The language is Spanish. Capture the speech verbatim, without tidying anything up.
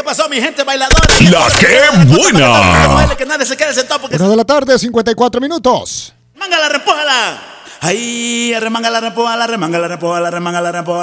pasó, mi gente bailadora? La que buena. Que nadie se quede sentado porque... Una de la tarde, cincuenta y cuatro minutos. ¡Mángala, repójala! Ahí, remanga la repójala, remanga la repójala, remanga la repójala.